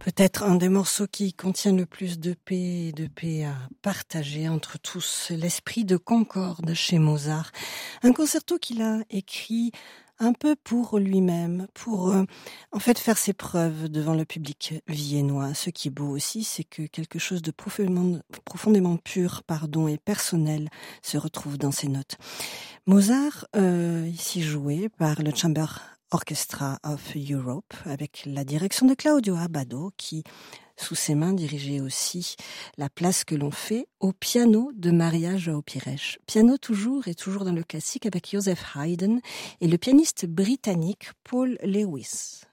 Peut-être un des morceaux qui contient le plus de paix et de paix à partager entre tous, l'esprit de concorde chez Mozart. Un concerto qu'il a écrit un peu pour lui-même, pour en fait faire ses preuves devant le public viennois. Ce qui est beau aussi, c'est que quelque chose de profondément pur, et personnel se retrouve dans ses notes. Mozart, ici joué par le Chamber Orchestra of Europe, avec la direction de Claudio Abbado, qui, sous ses mains, dirigeait aussi la place que l'on fait au piano de Maria João Pires. Piano toujours et toujours dans le classique avec Joseph Haydn et le pianiste britannique Paul Lewis.